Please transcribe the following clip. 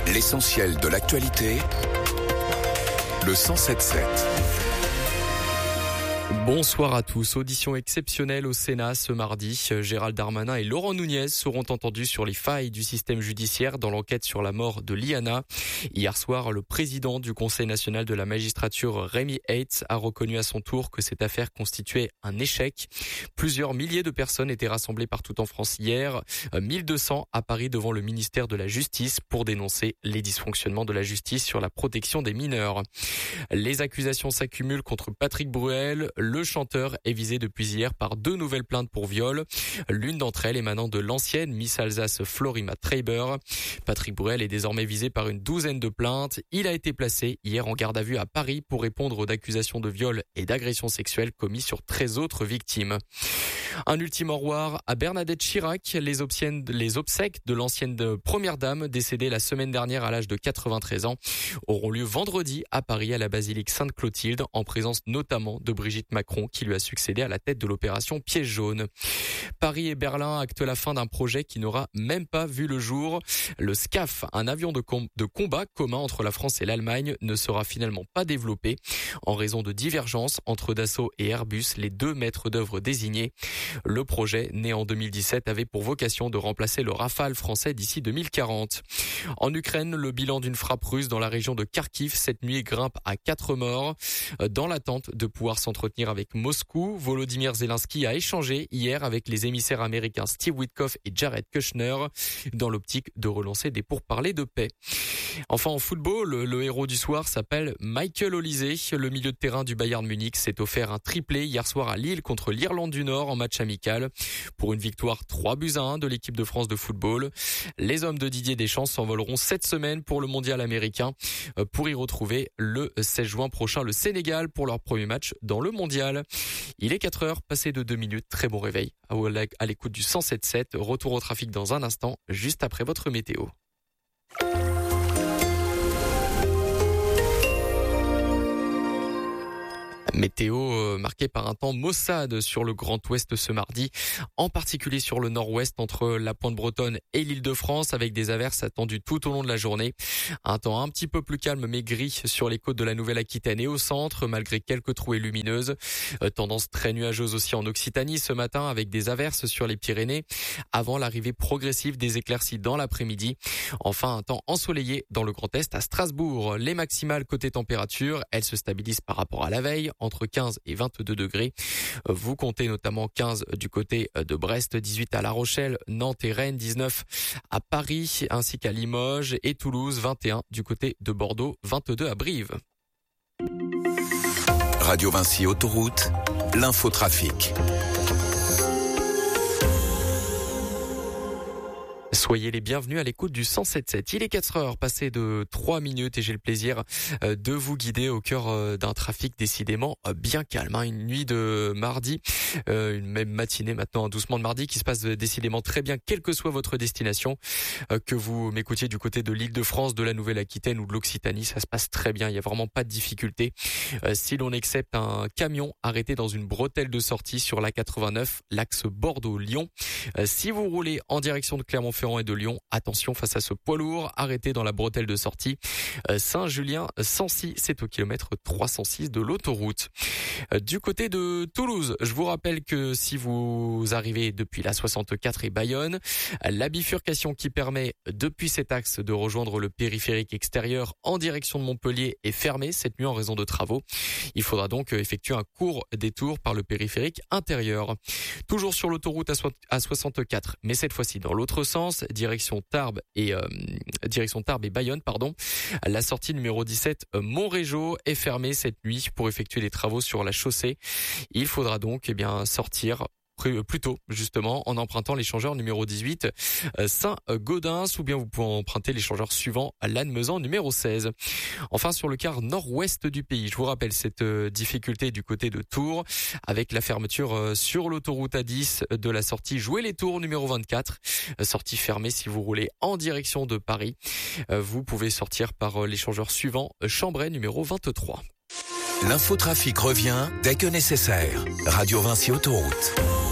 L'essentiel de l'actualité, le 107.7. Bonsoir à tous. Audition exceptionnelle au Sénat ce mardi. Gérald Darmanin et Laurent Nunez seront entendus sur les failles du système judiciaire dans l'enquête sur la mort de Liana. Hier soir, le président du Conseil national de la magistrature, Rémi Heitz, a reconnu à son tour que cette affaire constituait un échec. Plusieurs milliers de personnes étaient rassemblées partout en France hier, 1200 à Paris devant le ministère de la Justice pour dénoncer les dysfonctionnements de la justice sur la protection des mineurs. Les accusations s'accumulent contre Patrick Bruel. Le chanteur est visé depuis hier par 2 nouvelles plaintes pour viol. L'une d'entre elles émanant de l'ancienne Miss Alsace Florima Treiber. Patrick Bruel est désormais visé par une douzaine de plaintes. Il a été placé hier en garde à vue à Paris pour répondre aux accusations de viol et d'agression sexuelle commis sur 13 autres victimes. Un ultime au revoir à Bernadette Chirac. Les obsèques de l'ancienne première dame décédée la semaine dernière à l'âge de 93 ans auront lieu vendredi à Paris à la basilique Sainte-Clotilde en présence notamment de Brigitte Macron qui lui a succédé à la tête de l'opération Piège jaune. Paris et Berlin actent la fin d'un projet qui n'aura même pas vu le jour. Le SCAF, un avion de combat commun entre la France et l'Allemagne, ne sera finalement pas développé en raison de divergences entre Dassault et Airbus, les 2 maîtres d'œuvre désignés. Le projet, né en 2017, avait pour vocation de remplacer le Rafale français d'ici 2040. En Ukraine, le bilan d'une frappe russe dans la région de Kharkiv cette nuit grimpe à 4 morts. Dans l'attente de pouvoir s'entretenir avec Moscou, Volodymyr Zelensky a échangé hier avec les émissaires américains Steve Witkoff et Jared Kushner dans l'optique de relancer des pourparlers de paix. Enfin en football, le héros du soir s'appelle Michael Olise. Le milieu de terrain du Bayern Munich s'est offert un triplé hier soir à Lille contre l'Irlande du Nord en match amical pour une victoire 3-1 de l'équipe de France de football. Les hommes de Didier Deschamps s'envoleront cette semaine pour le mondial américain pour y retrouver le 16 juin prochain le Sénégal pour leur premier match dans le mondial. Il est 4h, passé de 2 minutes. Très bon réveil à l'écoute du 107.7. Retour au trafic dans un instant, juste après votre météo. Météo marquée par un temps maussade sur le Grand Ouest ce mardi, en particulier sur le nord-ouest entre la Pointe Bretonne et l'Île-de-France avec des averses attendues tout au long de la journée. Un temps un petit peu plus calme mais gris sur les côtes de la Nouvelle-Aquitaine et au centre malgré quelques trouées lumineuses. Tendance très nuageuse aussi en Occitanie ce matin avec des averses sur les Pyrénées avant l'arrivée progressive des éclaircies dans l'après-midi. Enfin un temps ensoleillé dans le Grand Est à Strasbourg. Les maximales côté température, elles se stabilisent par rapport à la veille entre 15 et 22 degrés. Vous comptez notamment 15 du côté de Brest, 18 à La Rochelle, Nantes et Rennes, 19 à Paris ainsi qu'à Limoges et Toulouse, 21 du côté de Bordeaux, 22 à Brive. Radio Vinci Autoroute, l'infotrafic. Soyez les bienvenus à l'écoute du 107.7. Il est 4h, passé de 3 minutes et j'ai le plaisir de vous guider au cœur d'un trafic décidément bien calme. Une nuit de mardi, une même matinée maintenant doucement de mardi qui se passe décidément très bien quelle que soit votre destination. Que vous m'écoutiez du côté de l'Île-de-France, de la Nouvelle-Aquitaine ou de l'Occitanie, ça se passe très bien, il n'y a vraiment pas de difficulté. Si l'on accepte un camion arrêté dans une bretelle de sortie sur la 89, l'axe Bordeaux-Lyon. Si vous roulez en direction de Clermont-Ferrand et de Lyon, attention face à ce poids lourd arrêté dans la bretelle de sortie Saint-Julien-Sancy, c'est au kilomètre 306 de l'autoroute. Du côté de Toulouse, je vous rappelle que si vous arrivez depuis la 64 et Bayonne, la bifurcation qui permet depuis cet axe de rejoindre le périphérique extérieur en direction de Montpellier est fermée cette nuit en raison de travaux. Il faudra donc effectuer un court détour par le périphérique intérieur. Toujours sur l'autoroute à 64, mais cette fois-ci dans l'autre sens, direction Tarbes et Bayonne, La sortie numéro 17 Montrégeau est fermée cette nuit pour effectuer des travaux sur la chaussée. Il faudra donc sortir plus tôt, justement, en empruntant l'échangeur numéro 18 Saint-Gaudens, ou bien vous pouvez emprunter l'échangeur suivant Lannemezan numéro 16. Enfin, sur le quart nord-ouest du pays, je vous rappelle cette difficulté du côté de Tours, avec la fermeture sur l'autoroute A10 de la sortie Jouer-les-Tours numéro 24, sortie fermée si vous roulez en direction de Paris. Vous pouvez sortir par l'échangeur suivant Chambray numéro 23. L'infotrafic revient dès que nécessaire. Radio Vinci Autoroute.